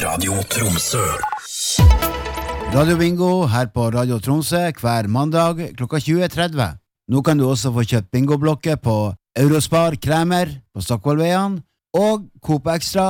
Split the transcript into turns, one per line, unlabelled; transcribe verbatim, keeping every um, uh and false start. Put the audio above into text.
Radio Tromsø.
Radio Bingo her på Radio Tromsø hver mandag klokka tjue tretti. Nå kan du også få kjøpt bingoblokker på Eurospar Kremer på Stockholmveien og Coop Extra